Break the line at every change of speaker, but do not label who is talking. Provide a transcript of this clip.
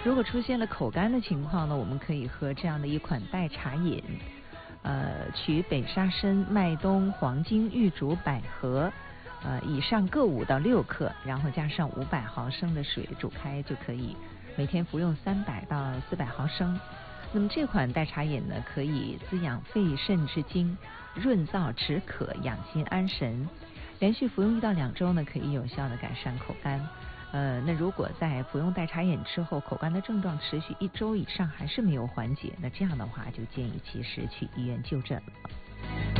如果出现了口干的情况呢，我们可以喝这样的一款代茶饮，取北沙参、麦冬、黄精、玉竹、百合，以上各5到6克，然后加上500毫升的水煮开就可以，每天服用300到400毫升。那么这款代茶饮呢，可以滋养肺肾之精，润燥止渴，养心安神。连续服用1到2周呢，可以有效的改善口干。那如果在服用代茶饮之后，口干的症状持续1周以上还是没有缓解，那这样的话就建议及时去医院就诊了。